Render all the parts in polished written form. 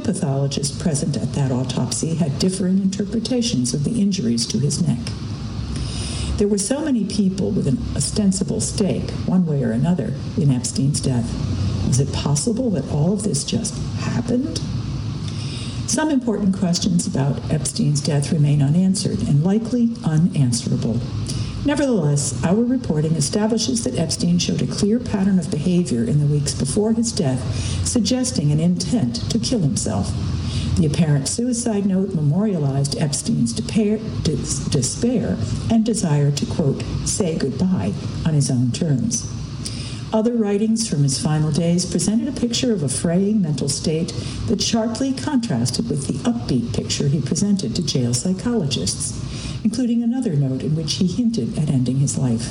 pathologists present at that autopsy had differing interpretations of the injuries to his neck. There were so many people with an ostensible stake, one way or another, in Epstein's death. Was it possible that all of this just happened? Some important questions about Epstein's death remain unanswered and likely unanswerable. Nevertheless, our reporting establishes that Epstein showed a clear pattern of behavior in the weeks before his death, suggesting an intent to kill himself. The apparent suicide note memorialized Epstein's despair and desire to, quote, say goodbye on his own terms. Other writings from his final days presented a picture of a fraying mental state that sharply contrasted with the upbeat picture he presented to jail psychologists, including another note in which he hinted at ending his life.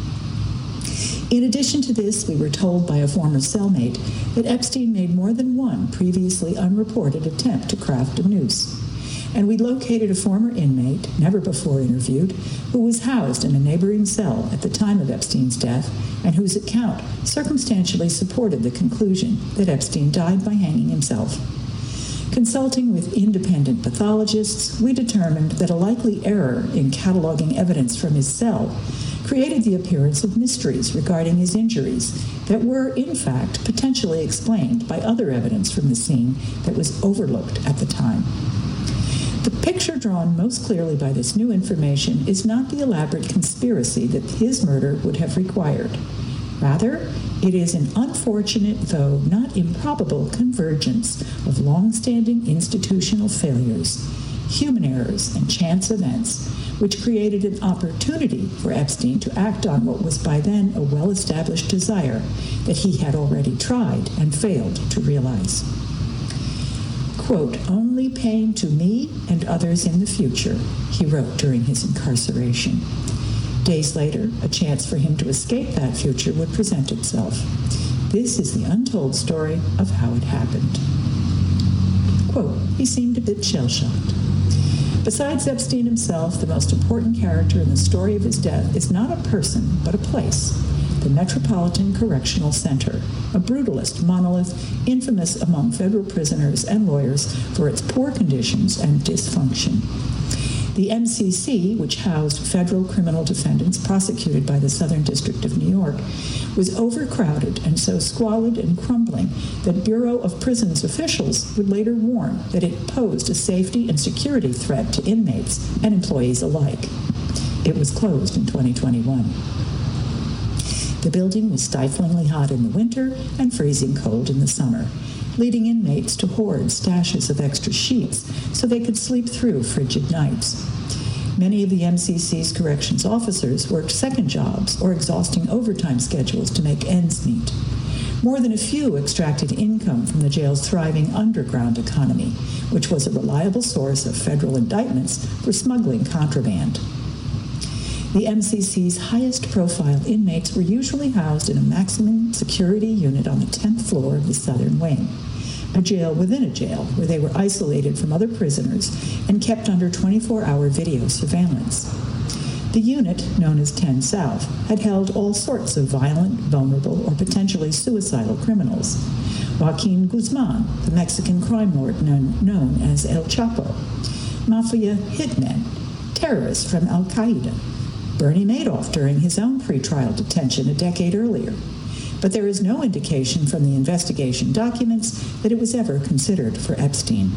In addition to this, we were told by a former cellmate that Epstein made more than one previously unreported attempt to craft a noose. And we located a former inmate, never before interviewed, who was housed in a neighboring cell at the time of Epstein's death and whose account circumstantially supported the conclusion that Epstein died by hanging himself. Consulting with independent pathologists, we determined that a likely error in cataloging evidence from his cell created the appearance of mysteries regarding his injuries that were, in fact, potentially explained by other evidence from the scene that was overlooked at the time. The picture drawn most clearly by this new information is not the elaborate conspiracy that his murder would have required. Rather, it is an unfortunate, though not improbable, convergence of long-standing institutional failures, human errors, and chance events, which created an opportunity for Epstein to act on what was by then a well-established desire that he had already tried and failed to realize. Quote, only pain to me and others in the future, he wrote during his incarceration. Days later, a chance for him to escape that future would present itself. This is the untold story of how it happened. Quote, he seemed a bit shell-shocked. Besides Epstein himself, the most important character in the story of his death is not a person, but a place, the Metropolitan Correctional Center, a brutalist monolith infamous among federal prisoners and lawyers for its poor conditions and dysfunction. The MCC, which housed federal criminal defendants prosecuted by the Southern District of New York, was overcrowded and so squalid and crumbling that Bureau of Prisons officials would later warn that it posed a safety and security threat to inmates and employees alike. It was closed in 2021. The building was stiflingly hot in the winter and freezing cold in the summer, leading inmates to hoard stashes of extra sheets so they could sleep through frigid nights. Many of the MCC's corrections officers worked second jobs or exhausting overtime schedules to make ends meet. More than a few extracted income from the jail's thriving underground economy, which was a reliable source of federal indictments for smuggling contraband. The MCC's highest-profile inmates were usually housed in a maximum security unit on the 10th floor of the southern wing, a jail within a jail where they were isolated from other prisoners and kept under 24-hour video surveillance. The unit, known as 10 South, had held all sorts of violent, vulnerable, or potentially suicidal criminals. Joaquin Guzman, the Mexican crime lord known as El Chapo, mafia hitmen, terrorists from Al-Qaeda, Bernie Madoff during his own pretrial detention a decade earlier. But there is no indication from the investigation documents that it was ever considered for Epstein.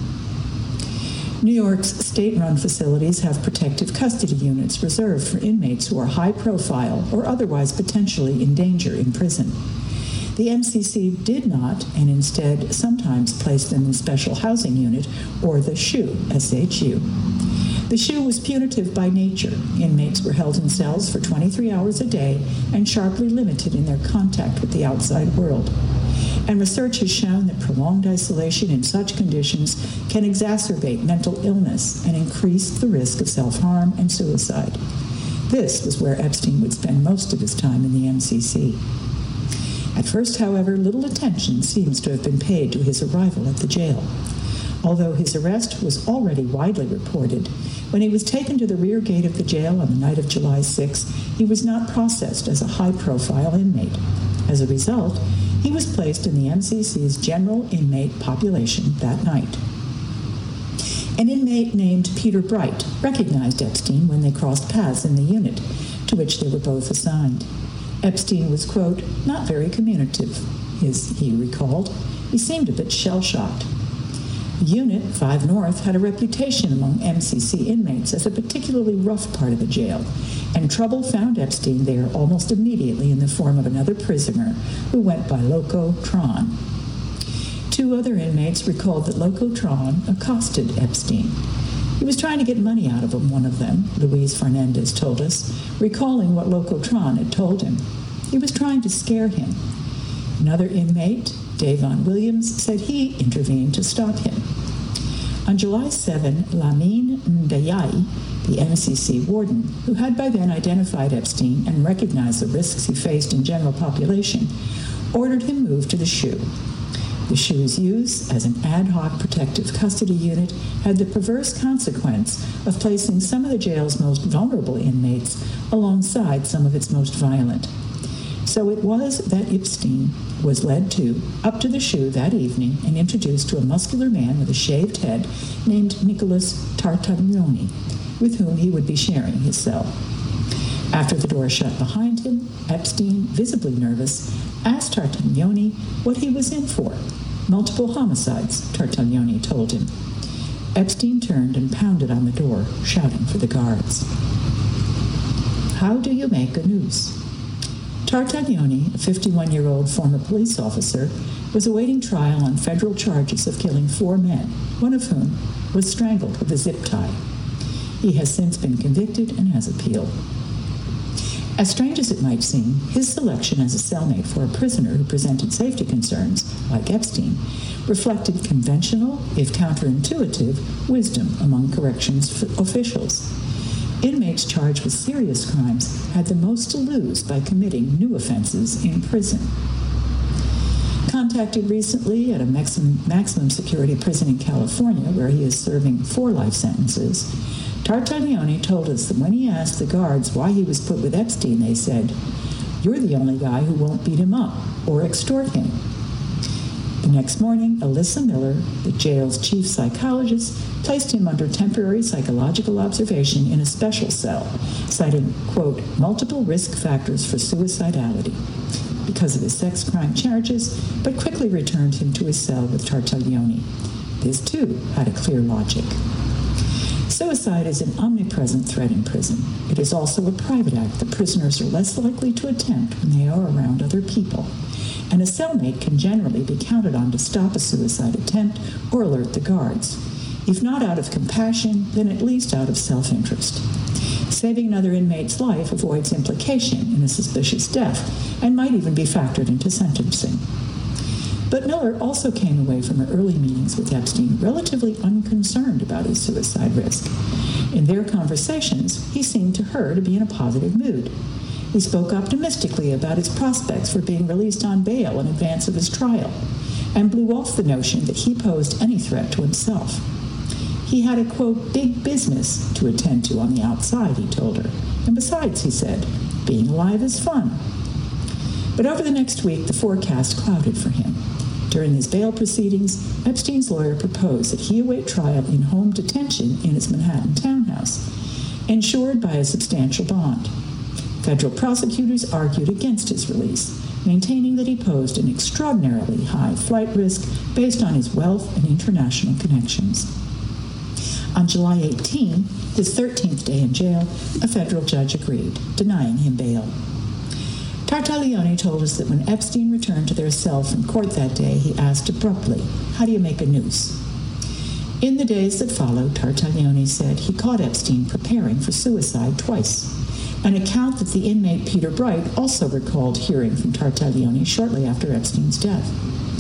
New York's state-run facilities have protective custody units reserved for inmates who are high-profile or otherwise potentially in danger in prison. The MCC did not, and instead sometimes placed them in special housing unit or the SHU, S-H-U. The SHU was punitive by nature. Inmates were held in cells for 23 hours a day and sharply limited in their contact with the outside world. And research has shown that prolonged isolation in such conditions can exacerbate mental illness and increase the risk of self-harm and suicide. This was where Epstein would spend most of his time in the MCC. At first, however, little attention seems to have been paid to his arrival at the jail. Although his arrest was already widely reported, when he was taken to the rear gate of the jail on the night of July 6, he was not processed as a high-profile inmate. As a result, He was placed in the MCC's general inmate population that night. An inmate named Peter Bright recognized Epstein when they crossed paths in the unit to which they were both assigned. Epstein was, quote, not very communicative, he recalled. He seemed a bit shell-shocked. Unit 5 North had a reputation among MCC inmates as a particularly rough part of the jail, and trouble found Epstein there almost immediately in the form of another prisoner who went by Loco Tron. 2 other inmates recalled that Loco Tron accosted Epstein. He was trying to get money out of him, one of them, Luis Fernandez told us, recalling what Loco Tron had told him. He was trying to scare him. Another inmate, Davon Williams, said he intervened to stop him. On July 7, Lamine Ndayai, the MCC warden, who had by then identified Epstein and recognized the risks he faced in general population, ordered him moved to the SHU. The SHU's use as an ad hoc protective custody unit had the perverse consequence of placing some of the jail's most vulnerable inmates alongside some of its most violent. So it was that Epstein was led up to the SHU that evening and introduced to a muscular man with a shaved head named Nicholas Tartaglione, with whom he would be sharing his cell. After the door shut behind him, Epstein, visibly nervous, asked Tartaglione what he was in for. Multiple homicides, Tartaglione told him. Epstein turned and pounded on the door, shouting for the guards. How do you make a noose? Tartaglione, a 51-year-old former police officer, was awaiting trial on federal charges of killing 4 men, one of whom was strangled with a zip tie. He has since been convicted and has appealed. As strange as it might seem, his selection as a cellmate for a prisoner who presented safety concerns, like Epstein, reflected conventional, if counterintuitive, wisdom among corrections officials. Inmates charged with serious crimes had the most to lose by committing new offenses in prison. Contacted recently at a maximum security prison in California, where he is serving 4 life sentences, Tartaglione told us that when he asked the guards why he was put with Epstein, they said, "You're the only guy who won't beat him up or extort him." The next morning, Alyssa Miller, the jail's chief psychologist, placed him under temporary psychological observation in a special cell, citing, quote, multiple risk factors for suicidality because of his sex crime charges, but quickly returned him to his cell with Tartaglione. This, too, had a clear logic. Suicide is an omnipresent threat in prison. It is also a private act that prisoners are less likely to attempt when they are around other people, and a cellmate can generally be counted on to stop a suicide attempt or alert the guards. If not out of compassion, then at least out of self-interest. Saving another inmate's life avoids implication in a suspicious death and might even be factored into sentencing. But Miller also came away from her early meetings with Epstein relatively unconcerned about his suicide risk. In their conversations, he seemed to her to be in a positive mood. He spoke optimistically about his prospects for being released on bail in advance of his trial, and blew off the notion that he posed any threat to himself. He had a, quote, big business to attend to on the outside, he told her. And besides, he said, being alive is fun. But over the next week, the forecast clouded for him. During his bail proceedings, Epstein's lawyer proposed that he await trial in home detention in his Manhattan townhouse, insured by a substantial bond. Federal prosecutors argued against his release, maintaining that he posed an extraordinarily high flight risk based on his wealth and international connections. On July 18, his 13th day in jail, a federal judge agreed, denying him bail. Tartaglione told us that when Epstein returned to their cell from court that day, he asked abruptly, "How do you make a noose?" In the days that followed, Tartaglione said he caught Epstein preparing for suicide twice, an account that the inmate Peter Bright also recalled hearing from Tartaglione shortly after Epstein's death.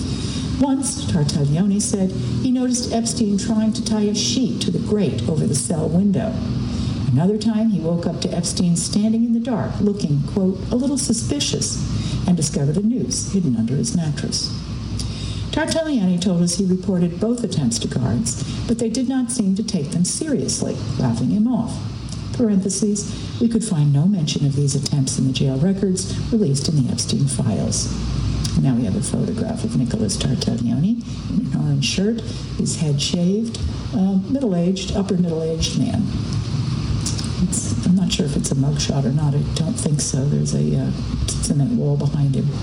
Once, Tartaglione said, he noticed Epstein trying to tie a sheet to the grate over the cell window. Another time, he woke up to Epstein standing in the dark, looking, quote, a little suspicious, and discovered a noose hidden under his mattress. Tartaglione told us he reported both attempts to guards, but they did not seem to take them seriously, laughing him off. Parentheses, we could find no mention of these attempts in the jail records released in the Epstein files. Now we have a photograph of Nicholas Tartaglione in an orange shirt, his head shaved, middle-aged, upper middle-aged man. I'm not sure if it's a mugshot or not. I don't think so. There's a cement wall behind him.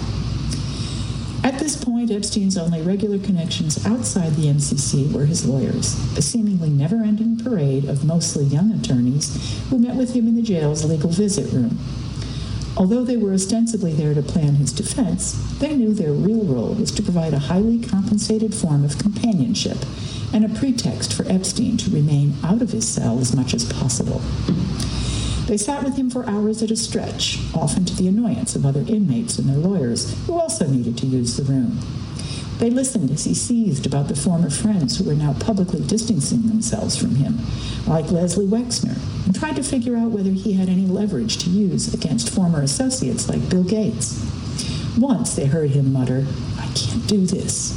At this point, Epstein's only regular connections outside the MCC were his lawyers, a seemingly never-ending parade of mostly young attorneys who met with him in the jail's legal visit room. Although they were ostensibly there to plan his defense, they knew their real role was to provide a highly compensated form of companionship and a pretext for Epstein to remain out of his cell as much as possible. They sat with him for hours at a stretch, often to the annoyance of other inmates and their lawyers, who also needed to use the room. They listened as he seethed about the former friends who were now publicly distancing themselves from him, like Leslie Wexner, and tried to figure out whether he had any leverage to use against former associates like Bill Gates. Once they heard him mutter, "I can't do this."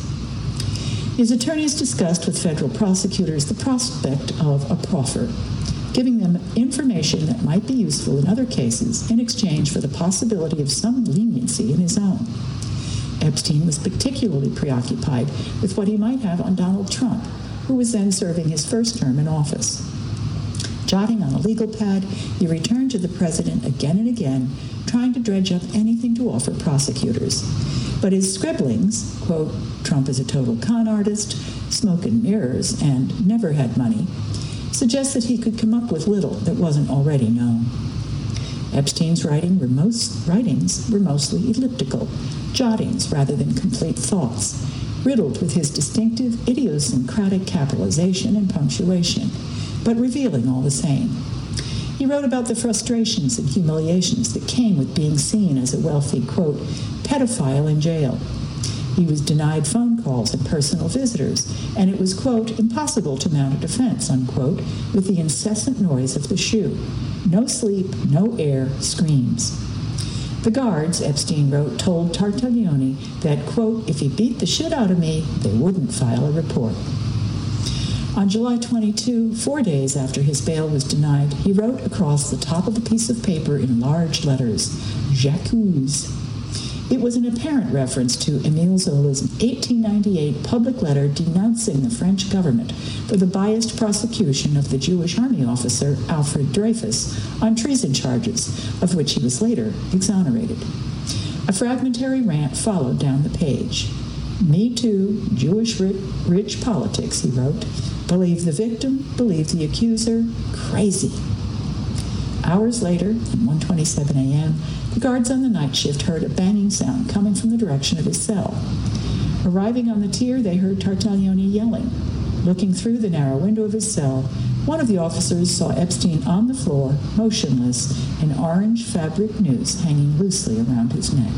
His attorneys discussed with federal prosecutors the prospect of a proffer, giving them information that might be useful in other cases in exchange for the possibility of some leniency in his own. Epstein was particularly preoccupied with what he might have on Donald Trump, who was then serving his first term in office. Jotting on a legal pad, he returned to the president again and again, trying to dredge up anything to offer prosecutors. But his scribblings, quote, "Trump is a total con artist, smoke and mirrors, and never had money," suggest that he could come up with little that wasn't already known. Epstein's writings were mostly elliptical, jottings rather than complete thoughts, riddled with his distinctive idiosyncratic capitalization and punctuation, but revealing all the same. He wrote about the frustrations and humiliations that came with being seen as a wealthy, quote, pedophile in jail. He was denied phone calls and personal visitors, and it was, quote, impossible to mount a defense, unquote, with the incessant noise of the shoe. No sleep, no air, screams. The guards, Epstein wrote, told Tartaglione that, quote, if he beat the shit out of me, they wouldn't file a report. On July 22, 4 days after his bail was denied, he wrote across the top of a piece of paper in large letters, J'accuse. It was an apparent reference to Émile Zola's 1898 public letter denouncing the French government for the biased prosecution of the Jewish army officer Alfred Dreyfus on treason charges, of which he was later exonerated. A fragmentary rant followed down the page. Me too, Jewish rich politics, he wrote. Believe the victim, believe the accuser, crazy. Hours later, at 1:27 a.m., the guards on the night shift heard a banging sound coming from the direction of his cell. Arriving on the tier, they heard Tartaglione yelling. Looking through the narrow window of his cell, one of the officers saw Epstein on the floor, motionless, an orange fabric noose hanging loosely around his neck.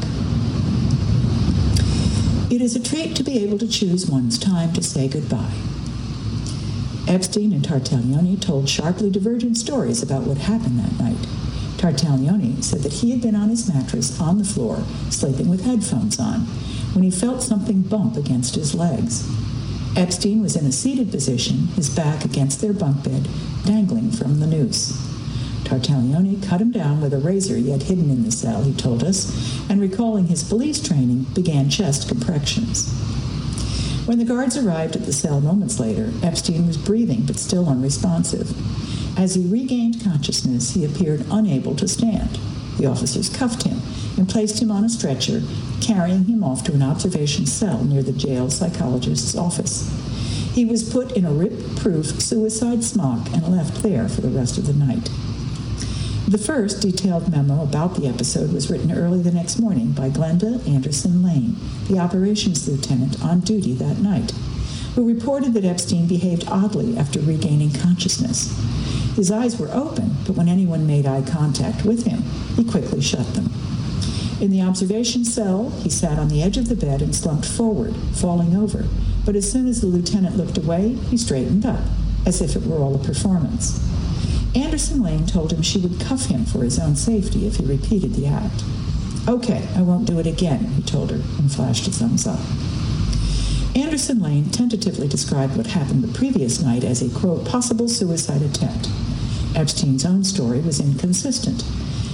It is a treat to be able to choose one's time to say goodbye. Epstein and Tartaglione told sharply divergent stories about what happened that night. Tartaglione said that he had been on his mattress on the floor, sleeping with headphones on, when he felt something bump against his legs. Epstein was in a seated position, his back against their bunk bed, dangling from the noose. Tartaglione cut him down with a razor he had hidden in the cell, he told us, and recalling his police training, began chest compressions. When the guards arrived at the cell moments later, Epstein was breathing but still unresponsive. As he regained consciousness, he appeared unable to stand. The officers cuffed him and placed him on a stretcher, carrying him off to an observation cell near the jail psychologist's office. He was put in a rip-proof suicide smock and left there for the rest of the night. The first detailed memo about the episode was written early the next morning by Glenda Anderson Lane, the operations lieutenant on duty that night, who reported that Epstein behaved oddly after regaining consciousness. His eyes were open, but when anyone made eye contact with him, he quickly shut them. In the observation cell, he sat on the edge of the bed and slumped forward, falling over, but as soon as the lieutenant looked away, he straightened up, as if it were all a performance. Anderson Lane told him she would cuff him for his own safety if he repeated the act. Okay, I won't do it again, he told her, and flashed a thumbs up. Anderson Lane tentatively described what happened the previous night as a, quote, possible suicide attempt. Epstein's own story was inconsistent.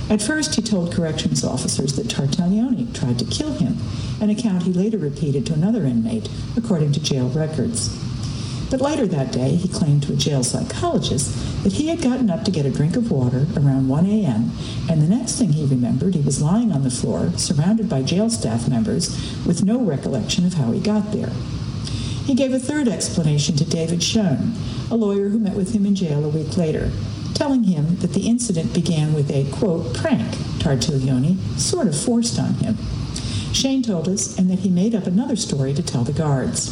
At first, he told corrections officers that Tartaglione tried to kill him, an account he later repeated to another inmate, according to jail records. But later that day, he claimed to a jail psychologist that he had gotten up to get a drink of water around 1 a.m., and the next thing he remembered, he was lying on the floor, surrounded by jail staff members, with no recollection of how he got there. He gave a third explanation to David Schoen, a lawyer who met with him in jail a week later, telling him that the incident began with a, quote, prank Tartaglione sort of forced on him. Shane told us, and that he made up another story to tell the guards.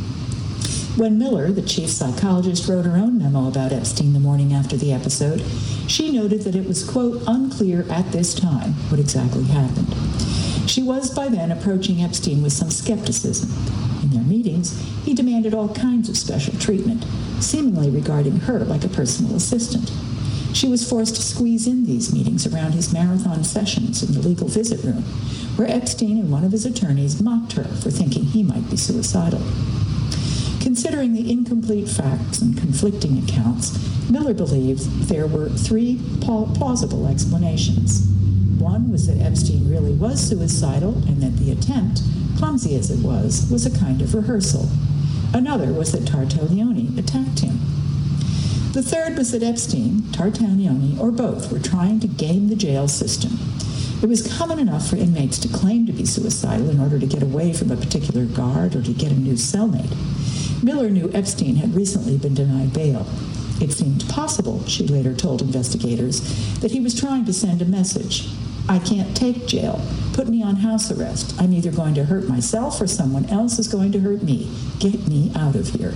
When Miller, the chief psychologist, wrote her own memo about Epstein the morning after the episode, she noted that it was, quote, unclear at this time what exactly happened. She was by then approaching Epstein with some skepticism. In their meetings, he demanded all kinds of special treatment, seemingly regarding her like a personal assistant. She was forced to squeeze in these meetings around his marathon sessions in the legal visit room, where Epstein and one of his attorneys mocked her for thinking he might be suicidal. Considering the incomplete facts and conflicting accounts, Miller believed there were three plausible explanations. One was that Epstein really was suicidal and that the attempt, clumsy as it was a kind of rehearsal. Another was that Tartaglione attacked him. The third was that Epstein, Tartaglione, or both were trying to game the jail system. It was common enough for inmates to claim to be suicidal in order to get away from a particular guard or to get a new cellmate. Miller knew Epstein had recently been denied bail. It seemed possible, she later told investigators, that he was trying to send a message. I can't take jail. Put me on house arrest. I'm either going to hurt myself or someone else is going to hurt me. Get me out of here.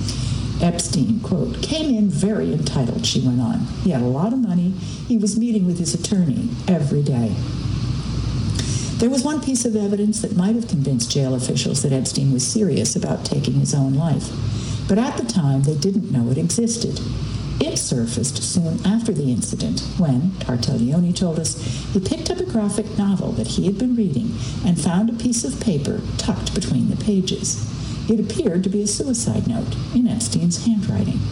Epstein, quote, came in very entitled, she went on. He had a lot of money. He was meeting with his attorney every day. There was one piece of evidence that might have convinced jail officials that Epstein was serious about taking his own life. But at the time, they didn't know it existed. It surfaced soon after the incident when, Tartaglione told us, he picked up a graphic novel that he had been reading and found a piece of paper tucked between the pages. It appeared to be a suicide note in Epstein's handwriting.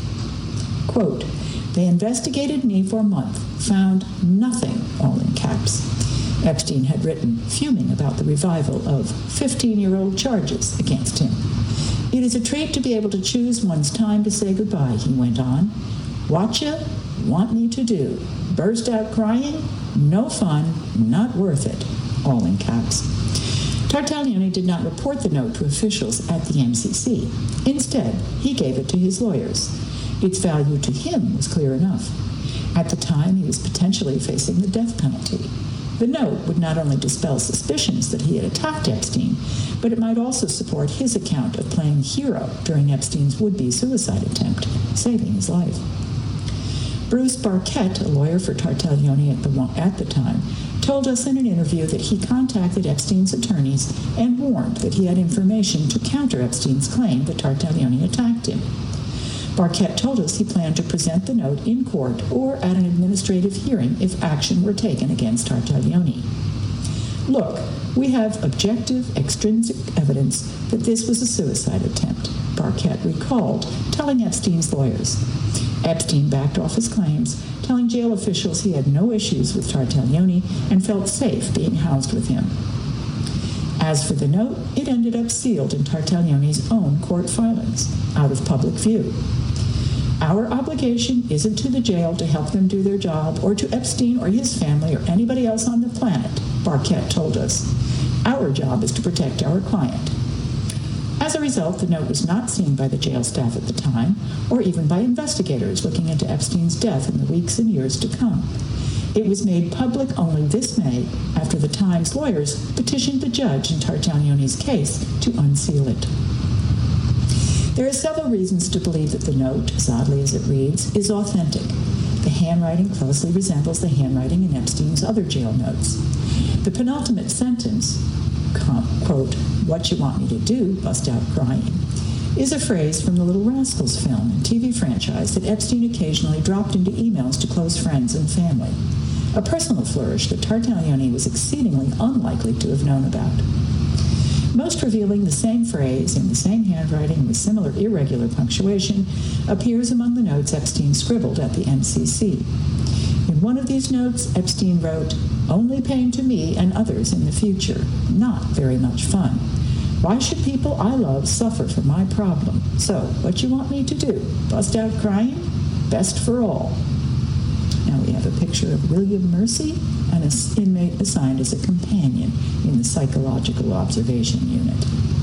Quote, they investigated me for a month, found nothing, all in caps. Epstein had written, fuming about the revival of 15-year-old charges against him. It is a treat to be able to choose one's time to say goodbye, he went on. Whatcha? Want me to do? Burst out crying? No fun, not worth it, all in caps. Tartaglione did not report the note to officials at the MCC. Instead, he gave it to his lawyers. Its value to him was clear enough. At the time, he was potentially facing the death penalty. The note would not only dispel suspicions that he had attacked Epstein, but it might also support his account of playing hero during Epstein's would-be suicide attempt, saving his life. Bruce Barquette, a lawyer for Tartaglione at the time, told us in an interview that he contacted Epstein's attorneys and warned that he had information to counter Epstein's claim that Tartaglione attacked him. Barquette told us he planned to present the note in court or at an administrative hearing if action were taken against Tartaglione. Look, we have objective, extrinsic evidence that this was a suicide attempt, Barquette recalled, telling Epstein's lawyers. Epstein backed off his claims, telling jail officials he had no issues with Tartaglione and felt safe being housed with him. As for the note, it ended up sealed in Tartaglione's own court filings, out of public view. Our obligation isn't to the jail to help them do their job or to Epstein or his family or anybody else on the planet, Barquette told us. Our job is to protect our client. As a result, the note was not seen by the jail staff at the time or even by investigators looking into Epstein's death in the weeks and years to come. It was made public only this May after the Times lawyers petitioned the judge in Tartaglione's case to unseal it. There are several reasons to believe that the note, as oddly as it reads, is authentic. The handwriting closely resembles the handwriting in Epstein's other jail notes. The penultimate sentence, quote, what you want me to do, bust out crying, is a phrase from the Little Rascals film and TV franchise that Epstein occasionally dropped into emails to close friends and family, a personal flourish that Tartaglione was exceedingly unlikely to have known about. Most revealing, the same phrase in the same handwriting with similar irregular punctuation appears among the notes Epstein scribbled at the MCC. You In one of these notes, Epstein wrote, "Only pain to me and others in the future. Not very much fun. Why should people I love suffer for my problem? So, what you want me to do? Bust out crying? Best for all." Now we have a picture of William Mercy, an inmate assigned as a companion in the psychological observation unit.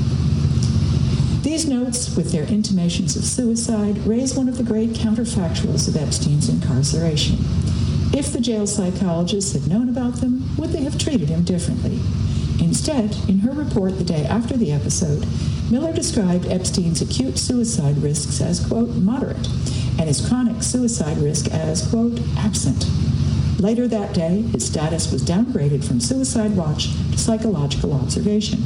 These notes, with their intimations of suicide, raise one of the great counterfactuals of Epstein's incarceration. If the jail psychologists had known about them, would they have treated him differently? Instead, in her report the day after the episode, Miller described Epstein's acute suicide risks as, quote, moderate, and his chronic suicide risk as, quote, absent. Later that day, his status was downgraded from suicide watch to psychological observation.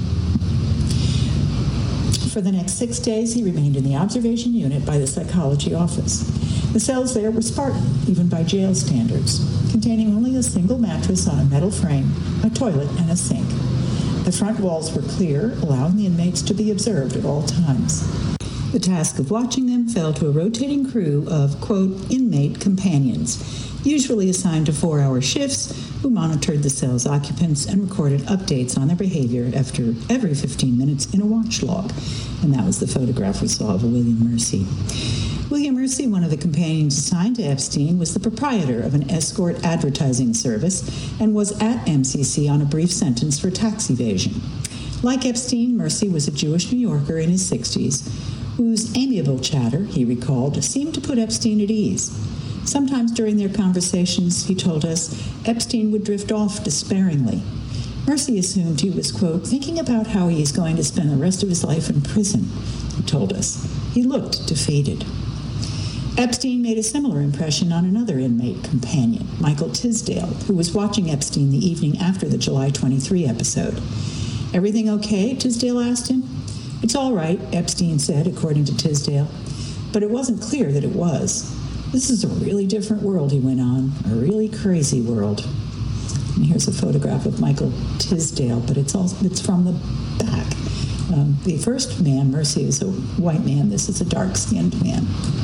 For the next 6 days, he remained in the observation unit by the psychology office. The cells there were Spartan, even by jail standards, containing only a single mattress on a metal frame, a toilet, and a sink. The front walls were clear, allowing the inmates to be observed at all times. The task of watching them fell to a rotating crew of, quote, inmate companions, usually assigned to 4-hour shifts, who monitored the cell's occupants and recorded updates on their behavior after every 15 minutes in a watch log. And that was the photograph we saw of William Mercy. William Mercy, one of the companions assigned to Epstein, was the proprietor of an escort advertising service and was at MCC on a brief sentence for tax evasion. Like Epstein, Mercy was a Jewish New Yorker in his 60s, whose amiable chatter, he recalled, seemed to put Epstein at ease. Sometimes during their conversations, he told us, Epstein would drift off despairingly. Mercy assumed he was, quote, thinking about how he is going to spend the rest of his life in prison, he told us. He looked defeated. Epstein made a similar impression on another inmate companion, Michael Tisdale, who was watching Epstein the evening after the July 23 episode. "Everything okay?" Tisdale asked him. "It's all right," Epstein said, according to Tisdale. But it wasn't clear that it was. "This is a really different world," he went on, "a really crazy world." And here's a photograph of Michael Tisdale, but it's from the back. The first man, Mercy, is a white man. This is a dark-skinned man.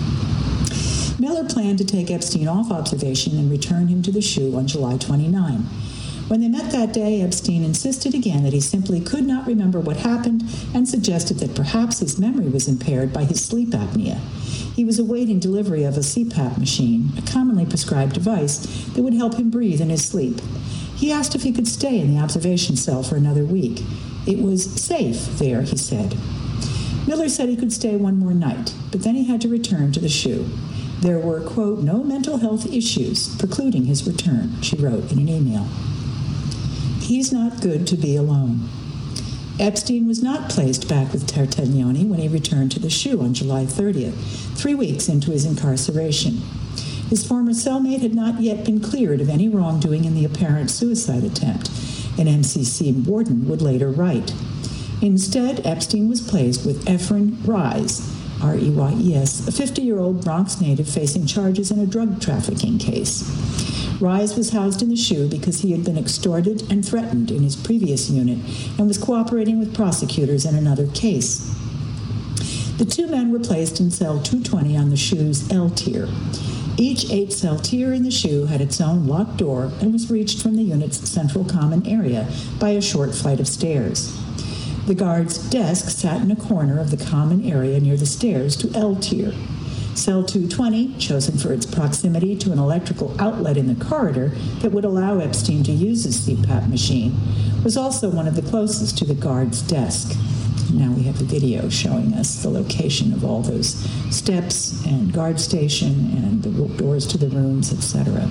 Miller planned to take Epstein off observation and return him to the SHU on July 29. When they met that day, Epstein insisted again that he simply could not remember what happened and suggested that perhaps his memory was impaired by his sleep apnea. He was awaiting delivery of a CPAP machine, a commonly prescribed device that would help him breathe in his sleep. He asked if he could stay in the observation cell for another week. It was safe there, he said. Miller said he could stay one more night, but then he had to return to the SHU. There were, quote, no mental health issues precluding his return, she wrote in an email. He's not good to be alone. Epstein was not placed back with Tartaglione when he returned to the SHU on July 30th, 3 weeks into his incarceration. His former cellmate had not yet been cleared of any wrongdoing in the apparent suicide attempt, an MCC warden would later write. Instead, Epstein was placed with Efren Reyes, R-E-Y-E-S, a 50-year-old Bronx native facing charges in a drug trafficking case. Reyes was housed in the SHU because he had been extorted and threatened in his previous unit and was cooperating with prosecutors in another case. The two men were placed in cell 220 on the SHU's L tier. Each 8-cell tier in the SHU had its own locked door and was reached from the unit's central common area by a short flight of stairs. The guard's desk sat in a corner of the common area near the stairs to L tier. Cell 220, chosen for its proximity to an electrical outlet in the corridor that would allow Epstein to use his CPAP machine, was also one of the closest to the guard's desk. Now we have a video showing us the location of all those steps and guard station and the doors to the rooms, etc.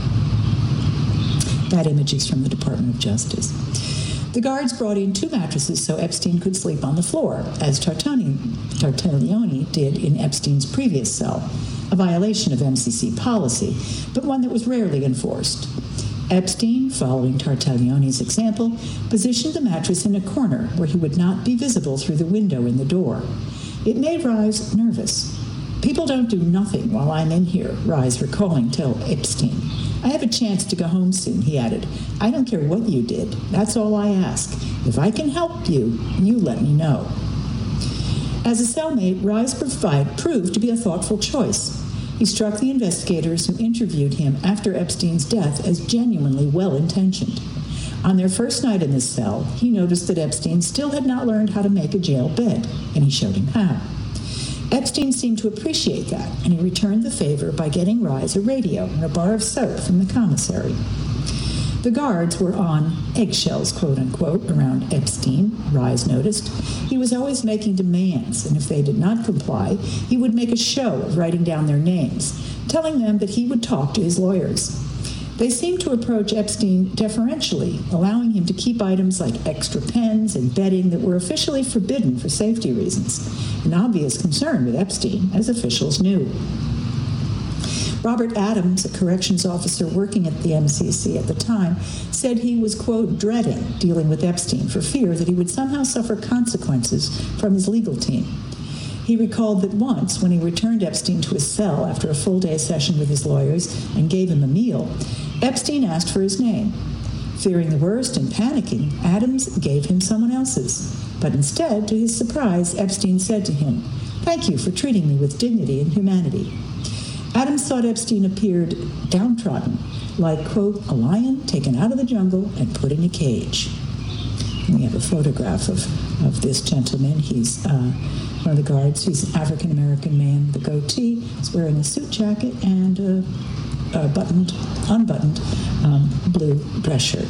That image is from the Department of Justice. The guards brought in 2 mattresses so Epstein could sleep on the floor, as Tartaglione did in Epstein's previous cell, a violation of MCC policy, but one that was rarely enforced. Epstein, following Tartaglione's example, positioned the mattress in a corner where he would not be visible through the window in the door. It made Reyes nervous. "People don't do nothing while I'm in here," Reyes recalling to Epstein. "I have a chance to go home soon," he added. "I don't care what you did. That's all I ask. If I can help you, you let me know." As a cellmate, Reyes proved to be a thoughtful choice. He struck the investigators who interviewed him after Epstein's death as genuinely well-intentioned. On their first night in the cell, he noticed that Epstein still had not learned how to make a jail bed, and he showed him how. Epstein seemed to appreciate that, and he returned the favor by getting Rise a radio and a bar of soap from the commissary. The guards were on eggshells, quote-unquote, around Epstein, Rise noticed. He was always making demands, and if they did not comply, he would make a show of writing down their names, telling them that he would talk to his lawyers. They seemed to approach Epstein deferentially, allowing him to keep items like extra pens and bedding that were officially forbidden for safety reasons, an obvious concern with Epstein, as officials knew. Robert Adams, a corrections officer working at the MCC at the time, said he was, quote, dreading dealing with Epstein for fear that he would somehow suffer consequences from his legal team. He recalled that once, when he returned Epstein to his cell after a full-day session with his lawyers and gave him a meal, Epstein asked for his name. Fearing the worst and panicking, Adams gave him someone else's. But instead, to his surprise, Epstein said to him, "Thank you for treating me with dignity and humanity." Adams thought Epstein appeared downtrodden, like, quote, a lion taken out of the jungle and put in a cage. And we have a photograph of this gentleman. He's one of the guards. He's an African-American man with a goatee. He's wearing a suit jacket and a unbuttoned blue dress shirt.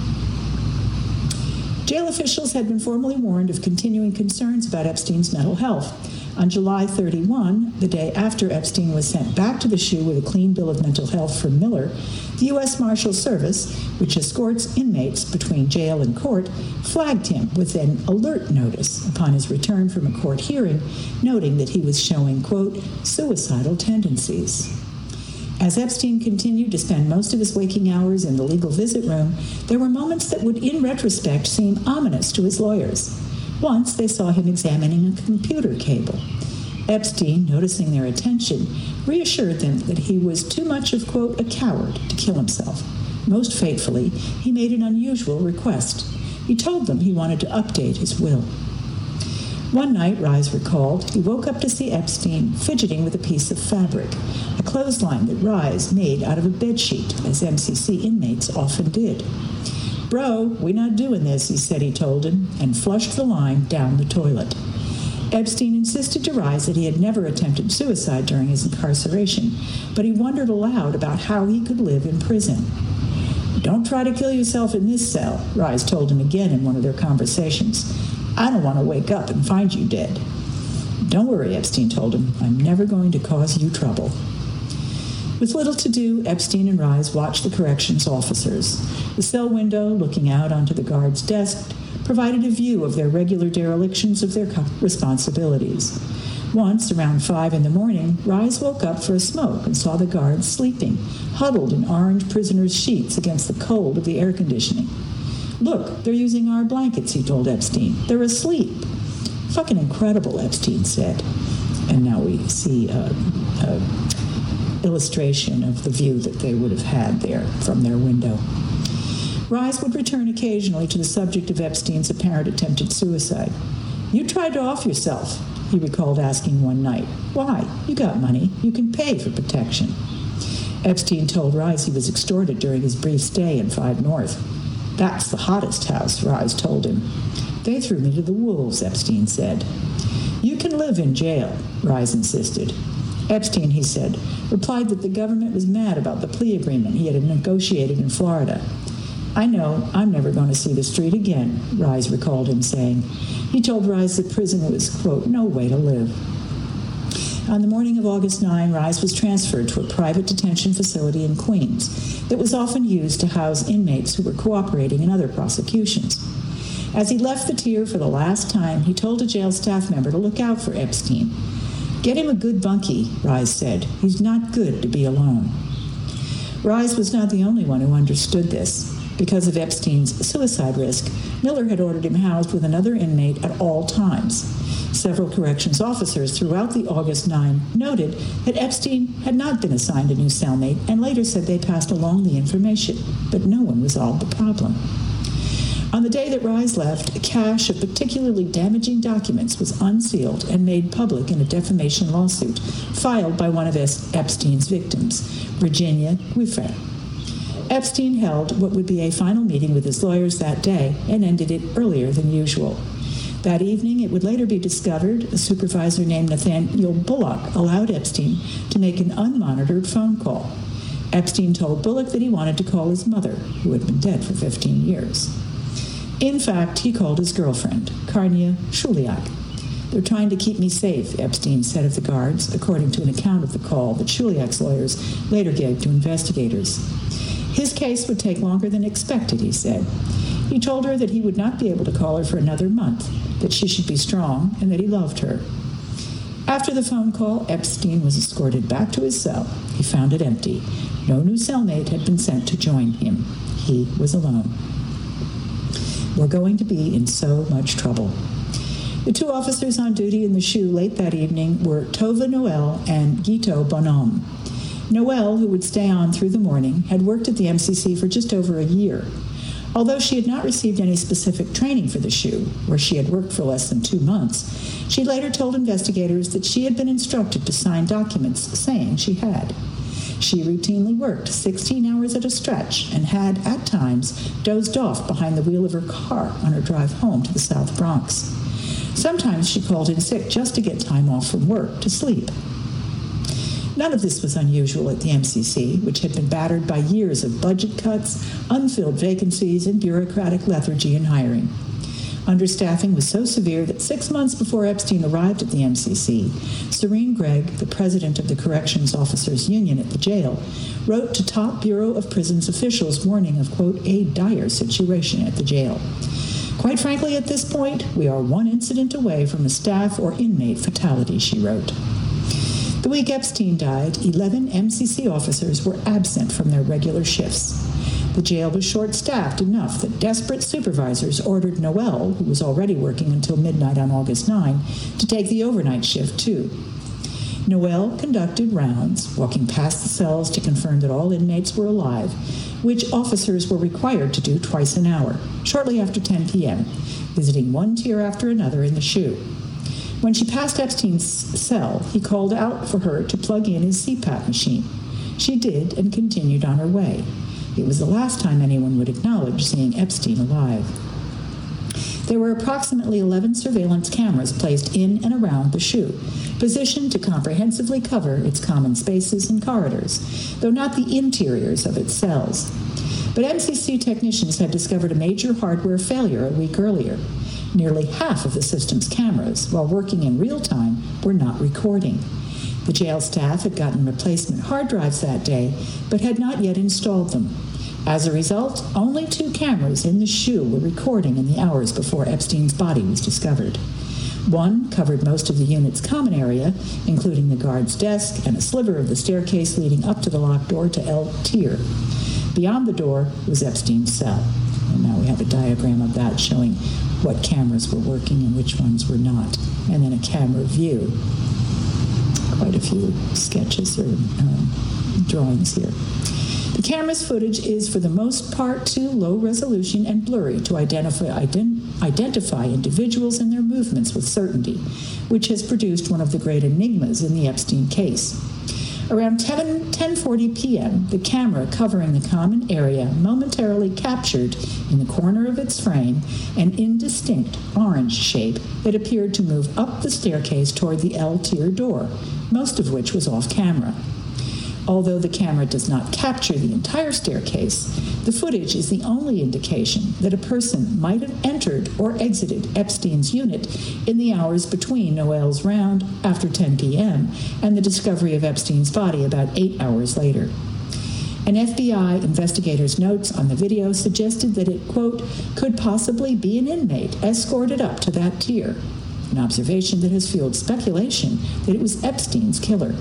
Jail officials had been formally warned of continuing concerns about Epstein's mental health. On July 31, the day after Epstein was sent back to the SHU with a clean bill of mental health from Miller, the U.S. Marshal Service, which escorts inmates between jail and court, flagged him with an alert notice upon his return from a court hearing, noting that he was showing, quote, suicidal tendencies. As Epstein continued to spend most of his waking hours in the legal visit room, there were moments that would, in retrospect, seem ominous to his lawyers. Once, they saw him examining a computer cable. Epstein, noticing their attention, reassured them that he was too much of, quote, a coward to kill himself. Most fatefully, he made an unusual request. He told them he wanted to update his will. One night, Rise recalled, he woke up to see Epstein fidgeting with a piece of fabric, a clothesline that Rise made out of a bedsheet, as MCC inmates often did. "Bro, we not doing this," he said he told him, and flushed the line down the toilet. Epstein insisted to Rise that he had never attempted suicide during his incarceration, but he wondered aloud about how he could live in prison. "Don't try to kill yourself in this cell," Rise told him again in one of their conversations. "I don't want to wake up and find you dead." "Don't worry," Epstein told him. "I'm never going to cause you trouble." With little to do, Epstein and Rise watched the corrections officers. The cell window, looking out onto the guard's desk, provided a view of their regular derelictions of their responsibilities. Once, around 5 in the morning, Rise woke up for a smoke and saw the guards sleeping, huddled in orange prisoners' sheets against the cold of the air conditioning. "Look, they're using our blankets," he told Epstein. "They're asleep." "Fucking incredible," Epstein said. And now we see a illustration of the view that they would have had there from their window. Rise would return occasionally to the subject of Epstein's apparent attempted suicide. "You tried to off yourself," he recalled asking one night. "Why? You got money. You can pay for protection." Epstein told Rise he was extorted during his brief stay in 5 North. "That's the hottest house," Rise told him. "They threw me to the wolves," Epstein said. "You can live in jail," Rise insisted. Epstein, he said, replied that the government was mad about the plea agreement he had negotiated in Florida. "I know, I'm never going to see the street again," Rise recalled him saying. He told Rise that prison was, quote, no way to live. On the morning of August 9, Rise was transferred to a private detention facility in Queens that was often used to house inmates who were cooperating in other prosecutions. As he left the tier for the last time, he told a jail staff member to look out for Epstein. "Get him a good bunkie," Rise said. "He's not good to be alone." Rise was not the only one who understood this. Because of Epstein's suicide risk, Miller had ordered him housed with another inmate at all times. Several corrections officers throughout the August 9 noted that Epstein had not been assigned a new cellmate and later said they passed along the information, but no one resolved the problem. On the day that Rise left, a cache of particularly damaging documents was unsealed and made public in a defamation lawsuit filed by one of Epstein's victims, Virginia Giuffre. Epstein held what would be a final meeting with his lawyers that day and ended it earlier than usual. That evening, it would later be discovered a supervisor named Nathaniel Bullock allowed Epstein to make an unmonitored phone call. Epstein told Bullock that he wanted to call his mother, who had been dead for 15 years. In fact, he called his girlfriend, Karnia Shuliak. "They're trying to keep me safe," Epstein said of the guards, according to an account of the call that Shuliak's lawyers later gave to investigators. His case would take longer than expected, he said. He told her that he would not be able to call her for another month, that she should be strong, and that he loved her. After the phone call, Epstein was escorted back to his cell. He found it empty. No new cellmate had been sent to join him. He was alone. We're going to be in so much trouble. The two officers on duty in the SHU late that evening were Tova Noel and Guito Bonhomme. Noel, who would stay on through the morning, had worked at the MCC for just over a year. Although she had not received any specific training for the SHU, where she had worked for less than 2 months, she later told investigators that she had been instructed to sign documents saying she had. She routinely worked 16 hours at a stretch and had, at times, dozed off behind the wheel of her car on her drive home to the South Bronx. Sometimes she called in sick just to get time off from work to sleep. None of this was unusual at the MCC, which had been battered by years of budget cuts, unfilled vacancies, and bureaucratic lethargy in hiring. Understaffing was so severe that 6 months before Epstein arrived at the MCC, Serene Gregg, the president of the Corrections Officers Union at the jail, wrote to top Bureau of Prisons officials warning of, quote, a dire situation at the jail. Quite frankly, at this point, we are one incident away from a staff or inmate fatality, she wrote. The week Epstein died, 11 MCC officers were absent from their regular shifts. The jail was short-staffed enough that desperate supervisors ordered Noel, who was already working until midnight on August 9, to take the overnight shift, too. Noel conducted rounds, walking past the cells to confirm that all inmates were alive, which officers were required to do twice an hour, shortly after 10 p.m., visiting one tier after another in the SHU. When she passed Epstein's cell, he called out for her to plug in his CPAP machine. She did and continued on her way. It was the last time anyone would acknowledge seeing Epstein alive. There were approximately 11 surveillance cameras placed in and around the SHU, positioned to comprehensively cover its common spaces and corridors, though not the interiors of its cells. But MCC technicians had discovered a major hardware failure a week earlier. Nearly half of the system's cameras, while working in real time, were not recording. The jail staff had gotten replacement hard drives that day, but had not yet installed them. As a result, only 2 cameras in the SHU were recording in the hours before Epstein's body was discovered. One covered most of the unit's common area, including the guard's desk and a sliver of the staircase leading up to the locked door to L tier. Beyond the door was Epstein's cell. And now we have a diagram of that showing what cameras were working and which ones were not. And then a camera view. Quite a few sketches or drawings here. The camera's footage is, for the most part, too low resolution and blurry to identify individuals and their movements with certainty, which has produced one of the great enigmas in the Epstein case. Around 10:40 p.m., the camera covering the common area momentarily captured, in the corner of its frame, an indistinct orange shape that appeared to move up the staircase toward the L-tier door, most of which was off camera. Although the camera does not capture the entire staircase, the footage is the only indication that a person might have entered or exited Epstein's unit in the hours between Noel's round after 10 p.m. and the discovery of Epstein's body about 8 hours later. An FBI investigator's notes on the video suggested that it, quote, could possibly be an inmate escorted up to that tier, an observation that has fueled speculation that it was Epstein's killer.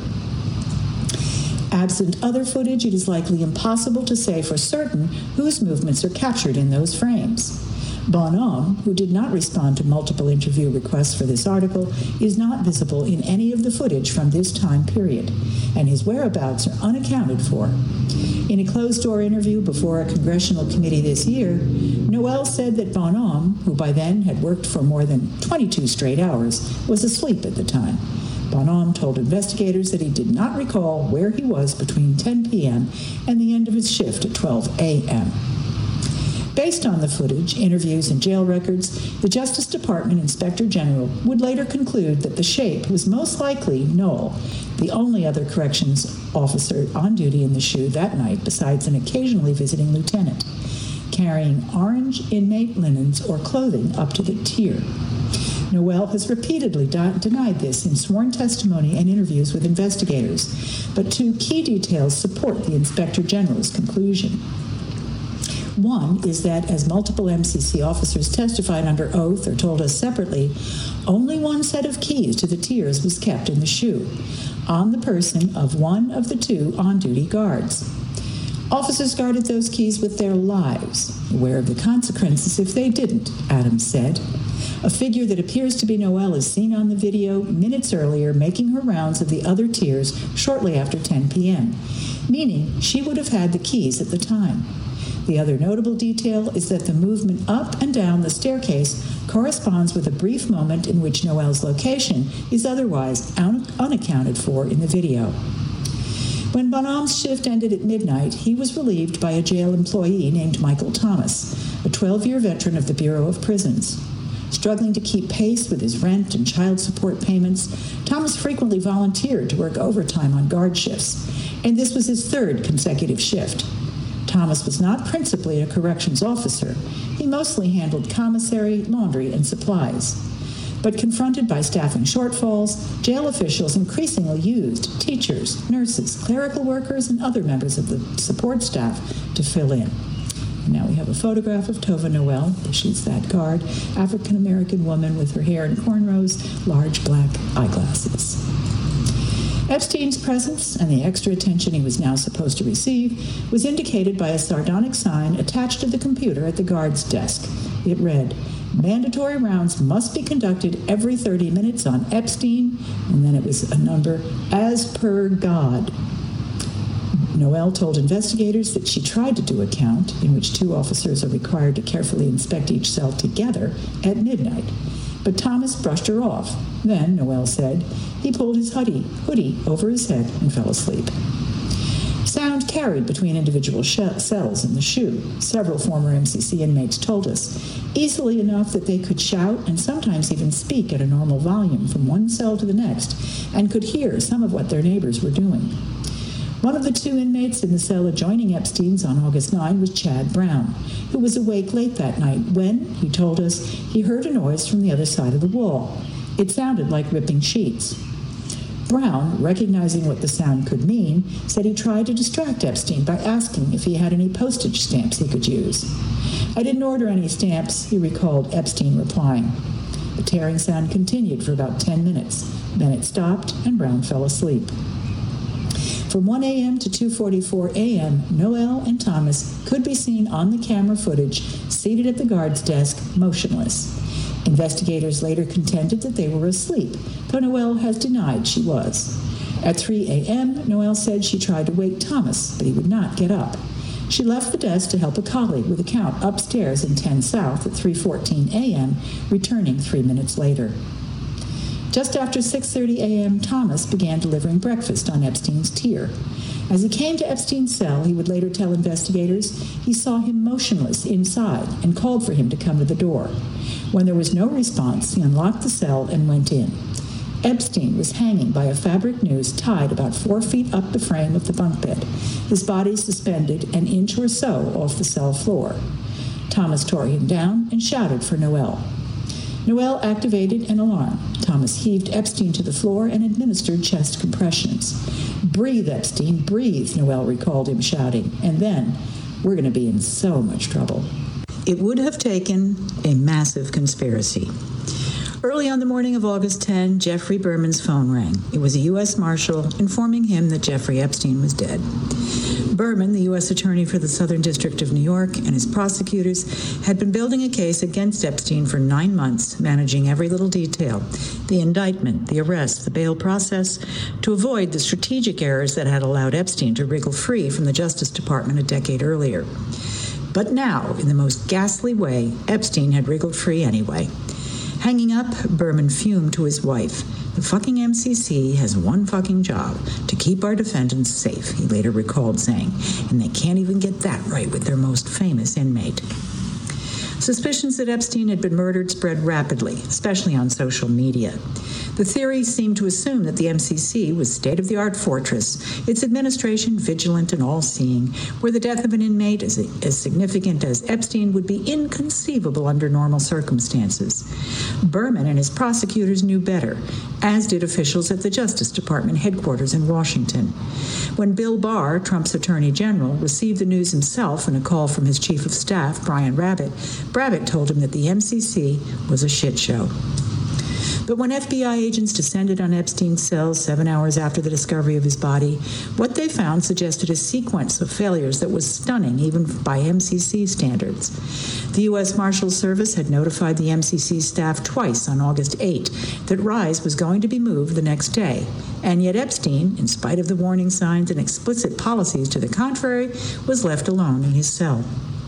Absent other footage, it is likely impossible to say for certain whose movements are captured in those frames. Bonhomme, who did not respond to multiple interview requests for this article, is not visible in any of the footage from this time period, and his whereabouts are unaccounted for. In a closed-door interview before a congressional committee this year, Noel said that Bonhomme, who by then had worked for more than 22 straight hours, was asleep at the time. Bonhomme told investigators that he did not recall where he was between 10 p.m. and the end of his shift at 12 a.m. Based on the footage, interviews, and jail records, the Justice Department Inspector General would later conclude that the shape was most likely Noel, the only other corrections officer on duty in the SHU that night besides an occasionally visiting lieutenant, carrying orange inmate linens or clothing up to the tier. Noel has repeatedly denied this in sworn testimony and interviews with investigators, but two key details support the Inspector General's conclusion. One is that, as multiple MCC officers testified under oath or told us separately, only one set of keys to the tiers was kept in the SHU, on the person of one of the two on-duty guards. Officers guarded those keys with their lives, aware of the consequences if they didn't, Adams said. A figure that appears to be Noel is seen on the video minutes earlier making her rounds of the other tiers shortly after 10 p.m., meaning she would have had the keys at the time. The other notable detail is that the movement up and down the staircase corresponds with a brief moment in which Noel's location is otherwise unaccounted for in the video. When Bonhomme's shift ended at midnight, he was relieved by a jail employee named Michael Thomas, a 12-year veteran of the Bureau of Prisons. Struggling to keep pace with his rent and child support payments, Thomas frequently volunteered to work overtime on guard shifts, and this was his third consecutive shift. Thomas was not principally a corrections officer. He mostly handled commissary, laundry, and supplies. But confronted by staffing shortfalls, jail officials increasingly used teachers, nurses, clerical workers, and other members of the support staff to fill in. And now we have a photograph of Tova Noel. She's that guard, African-American woman with her hair in cornrows, large black eyeglasses. Epstein's presence and the extra attention he was now supposed to receive was indicated by a sardonic sign attached to the computer at the guard's desk. It read, "Mandatory rounds must be conducted every 30 minutes on Epstein," and then it was a number, "as per God." Noel told investigators that she tried to do a count, in which two officers are required to carefully inspect each cell together, at midnight. But Thomas brushed her off. Then, Noel said, he pulled his hoodie over his head and fell asleep. Sound carried between individual cells in the SHU, several former MCC inmates told us, easily enough that they could shout and sometimes even speak at a normal volume from one cell to the next and could hear some of what their neighbors were doing. One of the two inmates in the cell adjoining Epstein's on August 9 was Chad Brown, who was awake late that night when, he told us, he heard a noise from the other side of the wall. It sounded like ripping sheets. Brown, recognizing what the sound could mean, said he tried to distract Epstein by asking if he had any postage stamps he could use. "I didn't order any stamps," he recalled Epstein replying. The tearing sound continued for about 10 minutes. Then it stopped and Brown fell asleep. From 1 a.m. to 2:44 a.m., Noel and Thomas could be seen on the camera footage, seated at the guard's desk, motionless. Investigators later contended that they were asleep, though Noel has denied she was. At 3 a.m., Noel said she tried to wake Thomas, but he would not get up. She left the desk to help a colleague with a count upstairs in 10 South at 3:14 a.m., returning 3 minutes later. Just after 6:30 a.m., Thomas began delivering breakfast on Epstein's tier. As he came to Epstein's cell, he would later tell investigators he saw him motionless inside and called for him to come to the door. When there was no response, he unlocked the cell and went in. Epstein was hanging by a fabric noose tied about 4 feet up the frame of the bunk bed, his body suspended an inch or so off the cell floor. Thomas tore him down and shouted for Noel. Noel activated an alarm. Thomas heaved Epstein to the floor and administered chest compressions. "Breathe, Epstein, breathe," Noel recalled him shouting. And then, "We're going to be in so much trouble." It would have taken a massive conspiracy. Early on the morning of August 10, Jeffrey Berman's phone rang. It was a U.S. Marshal informing him that Jeffrey Epstein was dead. Berman, the U.S. Attorney for the Southern District of New York, and his prosecutors had been building a case against Epstein for 9 months, managing every little detail, the indictment, the arrest, the bail process, to avoid the strategic errors that had allowed Epstein to wriggle free from the Justice Department a decade earlier. But now, in the most ghastly way, Epstein had wriggled free anyway. Hanging up, Berman fumed to his wife. The fucking MCC has one fucking job, to keep our defendants safe, he later recalled saying, and they can't even get that right with their most famous inmate. Suspicions that Epstein had been murdered spread rapidly, especially on social media. The theory seemed to assume that the MCC was state-of-the-art fortress, its administration vigilant and all-seeing, where the death of an inmate as significant as Epstein would be inconceivable under normal circumstances. Berman and his prosecutors knew better, as did officials at the Justice Department headquarters in Washington. When Bill Barr, Trump's Attorney General, received the news himself in a call from his chief of staff, Brian Brabbit told him that the MCC was a shit show. But when FBI agents descended on Epstein's cell 7 hours after the discovery of his body, what they found suggested a sequence of failures that was stunning even by MCC standards. The U.S. Marshals Service had notified the MCC staff twice on August 8 that Rise was going to be moved the next day, and yet Epstein, in spite of the warning signs and explicit policies to the contrary, was left alone in his cell.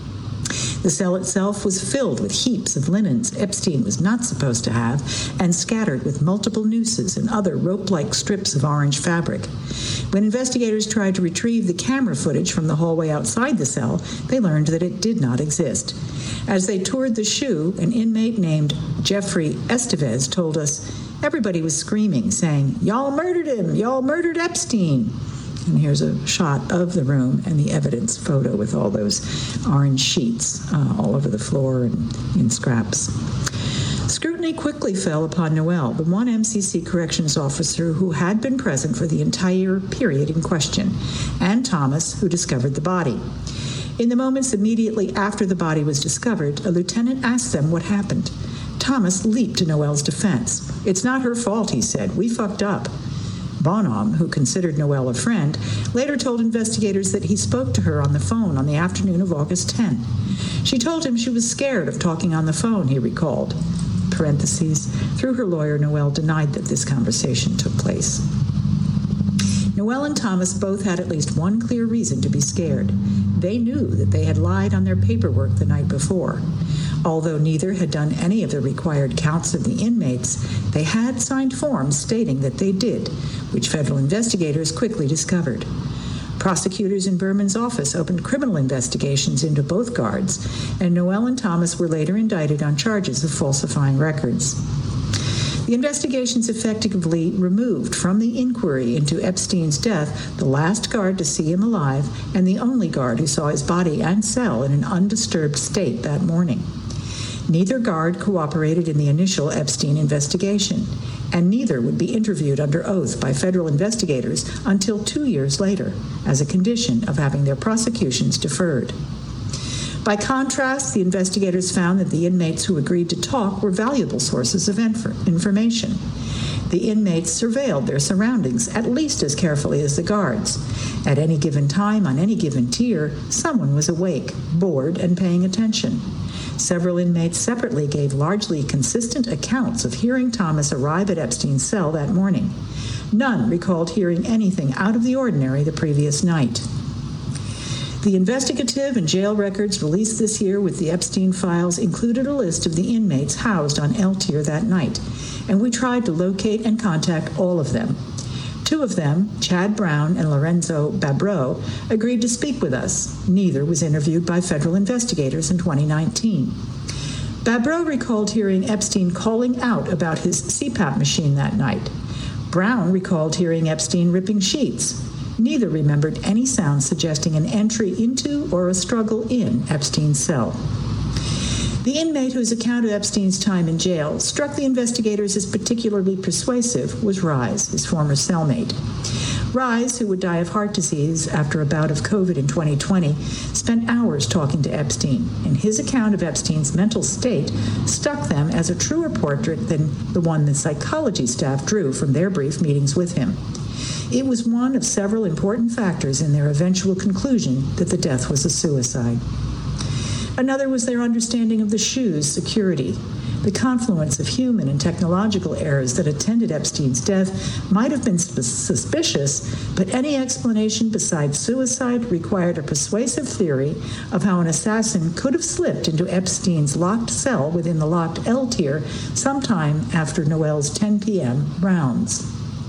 The cell itself was filled with heaps of linens Epstein was not supposed to have and scattered with multiple nooses and other rope-like strips of orange fabric. When investigators tried to retrieve the camera footage from the hallway outside the cell, they learned that it did not exist. As they toured the SHU, an inmate named Jeffrey Estevez told us, everybody was screaming, saying, "Y'all murdered him! Y'all murdered Epstein!" And here's a shot of the room and the evidence photo with all those orange sheets all over the floor and in scraps. Scrutiny quickly fell upon Noel, the one MCC corrections officer who had been present for the entire period in question, and Thomas, who discovered the body. In the moments immediately after the body was discovered, a lieutenant asked them what happened. Thomas leaped to Noel's defense. "It's not her fault," he said. "We fucked up." Bonhomme, who considered Noel a friend, later told investigators that he spoke to her on the phone on the afternoon of August 10. She told him she was scared of talking on the phone, he recalled. Parentheses. Through her lawyer, Noel denied that this conversation took place. Noel and Thomas both had at least one clear reason to be scared. They knew that they had lied on their paperwork the night before. Although neither had done any of the required counts of the inmates, they had signed forms stating that they did, which federal investigators quickly discovered. Prosecutors in Berman's office opened criminal investigations into both guards, and Noel and Thomas were later indicted on charges of falsifying records. The investigations effectively removed from the inquiry into Epstein's death the last guard to see him alive and the only guard who saw his body and cell in an undisturbed state that morning. Neither guard cooperated in the initial Epstein investigation, and neither would be interviewed under oath by federal investigators until 2 years later, as a condition of having their prosecutions deferred. By contrast, the investigators found that the inmates who agreed to talk were valuable sources of information. The inmates surveilled their surroundings at least as carefully as the guards. At any given time, on any given tier, someone was awake, bored, and paying attention. Several inmates separately gave largely consistent accounts of hearing Thomas arrive at Epstein's cell that morning. None recalled hearing anything out of the ordinary the previous night. The investigative and jail records released this year with the Epstein files included a list of the inmates housed on L tier that night, and we tried to locate and contact all of them. Two of them, Chad Brown and Lorenzo Babreau, agreed to speak with us. Neither was interviewed by federal investigators in 2019. Babreau recalled hearing Epstein calling out about his CPAP machine that night. Brown recalled hearing Epstein ripping sheets. Neither remembered any sound suggesting an entry into or a struggle in Epstein's cell. The inmate whose account of Epstein's time in jail struck the investigators as particularly persuasive was Rise, his former cellmate. Rise, who would die of heart disease after a bout of COVID in 2020, spent hours talking to Epstein, and his account of Epstein's mental state struck them as a truer portrait than the one the psychology staff drew from their brief meetings with him. It was one of several important factors in their eventual conclusion that the death was a suicide. Another was their understanding of the SHU's security. The confluence of human and technological errors that attended Epstein's death might have been suspicious, but any explanation besides suicide required a persuasive theory of how an assassin could have slipped into Epstein's locked cell within the locked L tier sometime after Noel's 10 p.m. rounds.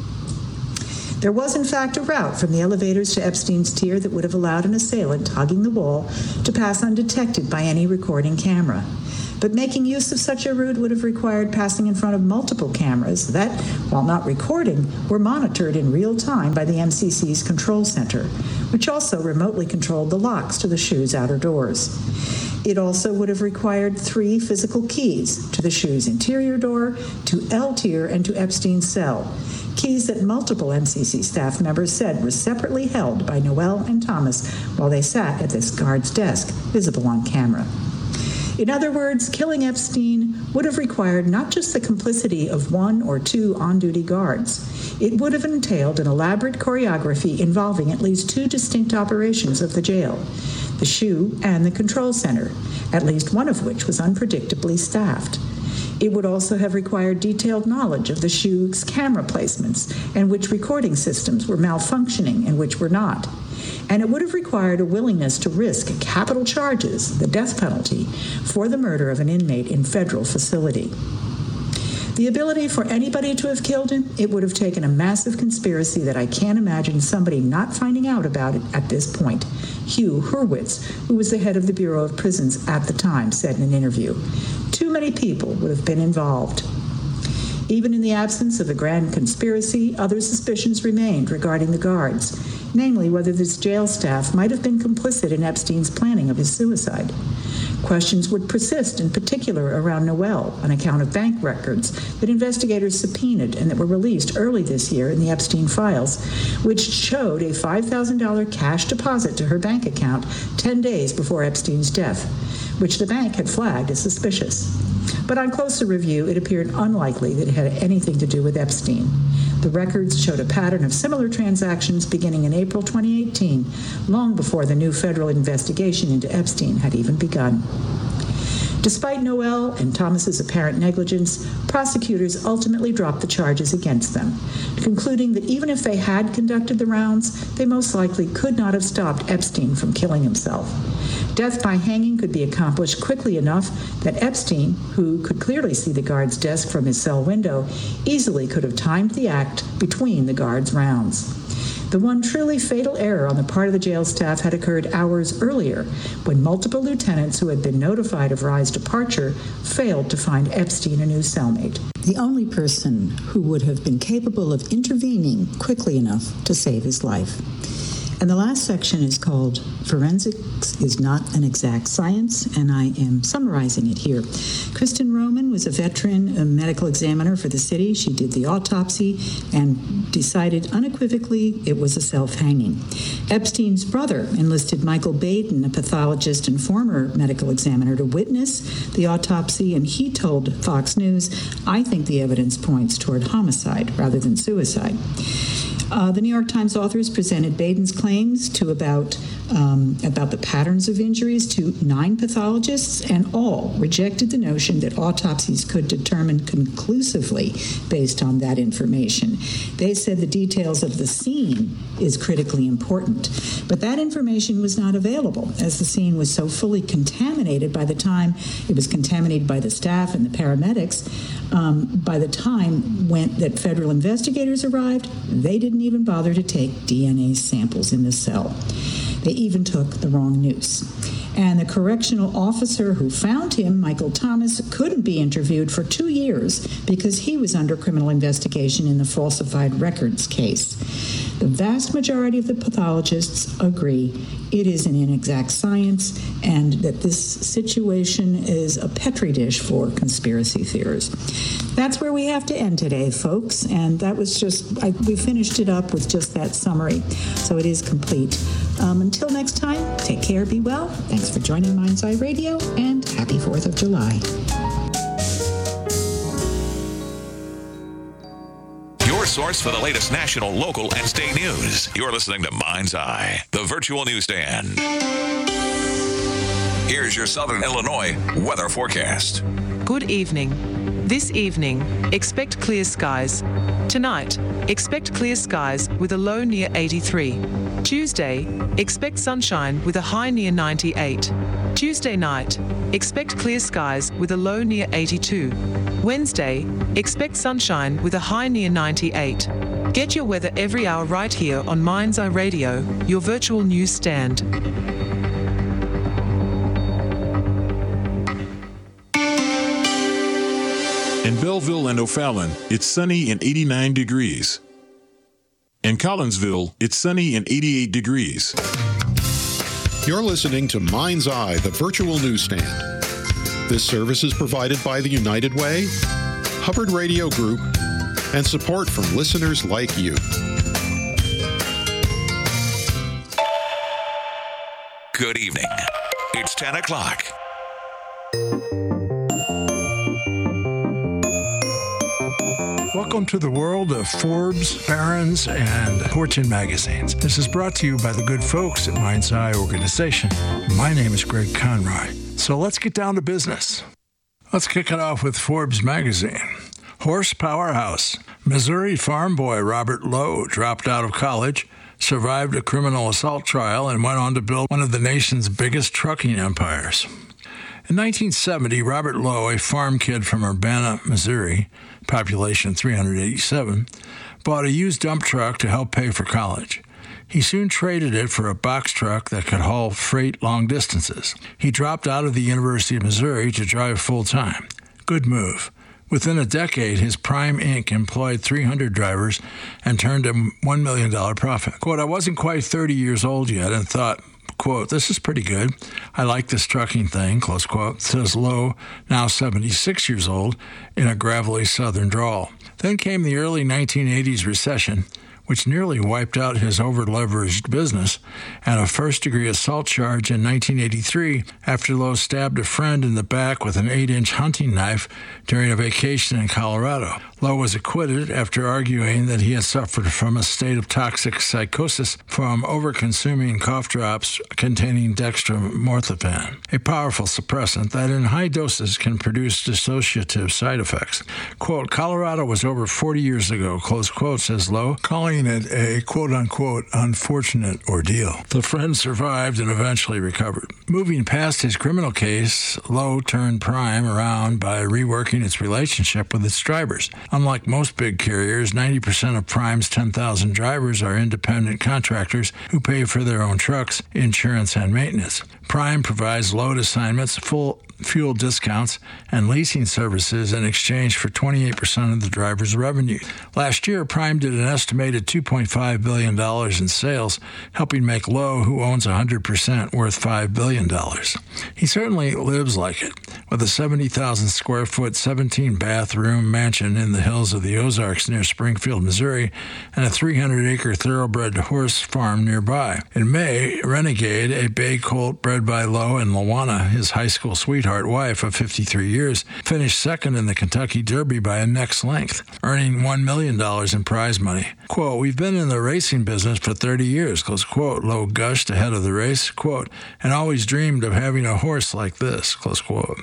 There was, in fact, a route from the elevators to Epstein's tier that would have allowed an assailant hogging the wall to pass undetected by any recording camera. But making use of such a route would have required passing in front of multiple cameras that, while not recording, were monitored in real time by the MCC's control center, which also remotely controlled the locks to the SHU's outer doors. It also would have required 3 physical keys to the SHU's interior door, to L tier, and to Epstein's cell, keys that multiple MCC staff members said were separately held by Noel and Thomas while they sat at this guard's desk, visible on camera. In other words, killing Epstein would have required not just the complicity of 1 or 2 on-duty guards. It would have entailed an elaborate choreography involving at least 2 distinct operations of the jail, the SHU and the control center, at least one of which was unpredictably staffed. It would also have required detailed knowledge of the SHU's camera placements and which recording systems were malfunctioning and which were not. And it would have required a willingness to risk capital charges, the death penalty, for the murder of an inmate in federal facility. The ability for anybody to have killed him, it would have taken a massive conspiracy that I can't imagine somebody not finding out about it at this point. Hugh Hurwitz, who was the head of the Bureau of Prisons at the time, said in an interview, "Too many people would have been involved." Even in the absence of a grand conspiracy, other suspicions remained regarding the guards, namely whether this jail staff might have been complicit in Epstein's planning of his suicide. Questions would persist, in particular around Noel, on account of bank records that investigators subpoenaed and that were released early this year in the Epstein files, which showed a $5,000 cash deposit to her bank account 10 days before Epstein's death, which the bank had flagged as suspicious. But on closer review, it appeared unlikely that it had anything to do with Epstein. The records showed a pattern of similar transactions beginning in April 2018, long before the new federal investigation into Epstein had even begun. Despite Noel and Thomas's apparent negligence, prosecutors ultimately dropped the charges against them, concluding that even if they had conducted the rounds, they most likely could not have stopped Epstein from killing himself. Death by hanging could be accomplished quickly enough that Epstein, who could clearly see the guard's desk from his cell window, easily could have timed the act between the guard's rounds. The one truly fatal error on the part of the jail staff had occurred hours earlier, when multiple lieutenants who had been notified of Rye's departure failed to find Epstein a new cellmate. The only person who would have been capable of intervening quickly enough to save his life. And the last section is called Forensics is Not an Exact Science, and I am summarizing it here. Kristen Roman was a veteran, a medical examiner for the city. She did the autopsy and decided unequivocally it was a self-hanging. Epstein's brother enlisted Michael Baden, a pathologist and former medical examiner, to witness the autopsy, and he told Fox News, "I think the evidence points toward homicide rather than suicide." The New York Times authors presented Baden's claims to about the patterns of injuries to 9 pathologists, and all rejected the notion that autopsies could determine conclusively based on that information. They said the details of the scene is critically important, but that information was not available as the scene was so fully contaminated by the time it was contaminated by the staff and the paramedics. By the time that federal investigators arrived, they didn't even bother to take DNA samples in the cell. They even took the wrong noose. And the correctional officer who found him, Michael Thomas, couldn't be interviewed for 2 years because he was under criminal investigation in the falsified records case. The vast majority of the pathologists agree it is an inexact science and that this situation is a petri dish for conspiracy theorists. That's where we have to end today, folks. And that was we finished it up with just that summary. So it is complete. Until next time, take care, be well. Thanks for joining Mind's Eye Radio, and happy 4th of July. Your source for the latest national, local, and state news. You're listening to Mind's Eye, the virtual newsstand. Here's your Southern Illinois weather forecast. Good evening. This evening, expect clear skies. Tonight, expect clear skies with a low near 83. Tuesday, expect sunshine with a high near 98. Tuesday night, expect clear skies with a low near 82. Wednesday, expect sunshine with a high near 98. Get your weather every hour right here on Mind's Eye Radio, your virtual news stand. In Belleville and O'Fallon, it's sunny and 89 degrees. In Collinsville, it's sunny and 88 degrees. You're listening to Mind's Eye, the virtual newsstand. This service is provided by the United Way, Hubbard Radio Group, and support from listeners like you. Good evening. It's 10 o'clock. Welcome to the world of Forbes, Barron's, and Fortune magazines. This is brought to you by the good folks at Mind's Eye Organization. My name is Greg Conroy. So let's get down to business. Let's kick it off with Forbes magazine. Horse Powerhouse. Missouri farm boy Robert Lowe dropped out of college, survived a criminal assault trial, and went on to build one of the nation's biggest trucking empires. In 1970, Robert Lowe, a farm kid from Urbana, Missouri, population 387, bought a used dump truck to help pay for college. He soon traded it for a box truck that could haul freight long distances. He dropped out of the University of Missouri to drive full-time. Good move. Within a decade, his Prime Inc. employed 300 drivers and turned a $1 million profit. Quote, I wasn't quite 30 years old yet and thought, quote, this is pretty good. I like this trucking thing, close quote, says Lowe, now 76 years old, in a gravelly southern drawl. Then came the early 1980s recession, which nearly wiped out his over-leveraged business, and a first-degree assault charge in 1983 after Lowe stabbed a friend in the back with an 8-inch hunting knife during a vacation in Colorado. Lowe was acquitted after arguing that he had suffered from a state of toxic psychosis from over-consuming cough drops containing dextromorphan, a powerful suppressant that in high doses can produce dissociative side effects. Quote, Colorado was over 40 years ago, close quote, says Lowe, calling it a quote-unquote unfortunate ordeal. The friend survived and eventually recovered. Moving past his criminal case, Lowe turned Prime around by reworking its relationship with its drivers. Unlike most big carriers, 90% of Prime's 10,000 drivers are independent contractors who pay for their own trucks, insurance, and maintenance. Prime provides load assignments, full fuel discounts, and leasing services in exchange for 28% of the driver's revenue. Last year, Prime did an estimated $2.5 billion in sales, helping make Lowe, who owns 100%, worth $5 billion. He certainly lives like it, with a 70,000 square foot, 17-bathroom mansion in the hills of the Ozarks near Springfield, Missouri, and a 300-acre thoroughbred horse farm nearby. In May, Renegade, a bay colt bred by Lowe and Lawana, his high school sweetheart wife of 53 years, finished second in the Kentucky Derby by a neck's length, earning $1 million in prize money. Quote, we've been in the racing business for 30 years, close quote, Lowe gushed ahead of the race, quote, and always dreamed of having a horse like this, close quote.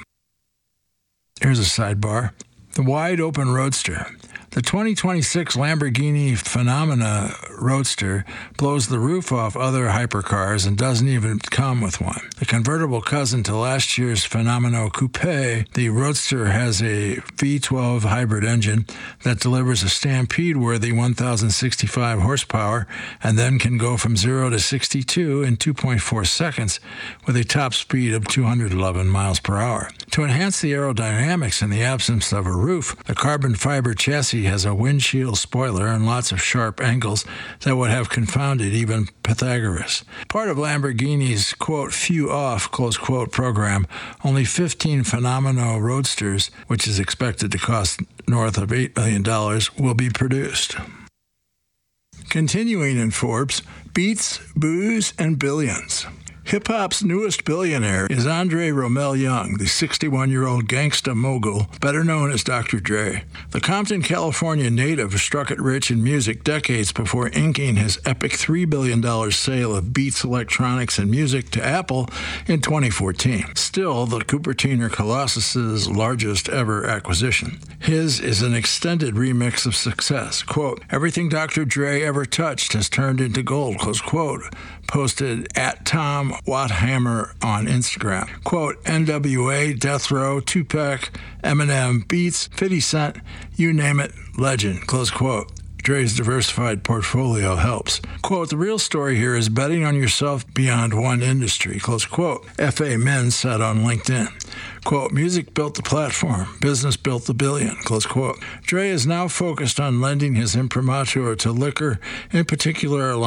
Here's a sidebar. The wide open roadster. The 2026 Lamborghini Phenomena Roadster blows the roof off other hypercars and doesn't even come with one. The convertible cousin to last year's Phenomena Coupe, the Roadster has a V12 hybrid engine that delivers a Stampede-worthy 1,065 horsepower and then can go from 0 to 62 in 2.4 seconds with a top speed of 211 miles per hour. To enhance the aerodynamics in the absence of a roof, the carbon fiber chassis has a windshield spoiler and lots of sharp angles that would have confounded even Pythagoras. Part of Lamborghini's, quote, few off, close quote, program, only 15 Phenomena Roadsters, which is expected to cost north of $8 million, will be produced. Continuing in Forbes, Beats, Booze, and Billions. Hip-hop's newest billionaire is Andre Romel Young, the 61-year-old gangsta mogul, better known as Dr. Dre. The Compton, California native struck it rich in music decades before inking his epic $3 billion sale of Beats Electronics and Music to Apple in 2014. Still, the Cupertiner Colossus's largest ever acquisition. His is an extended remix of success. Quote, "Everything Dr. Dre ever touched has turned into gold," close quote, posted at Tom Watthammer on Instagram. Quote, "NWA, Death Row, Tupac, Eminem, Beats, 50 Cent, you name it, legend," close quote. Dre's diversified portfolio helps. Quote, "The real story here is betting on yourself beyond one industry," close quote, F.A. Min said on LinkedIn. Quote, "Music built the platform, business built the billion," close quote. Dre is now focused on lending his imprimatur to liquor, in particular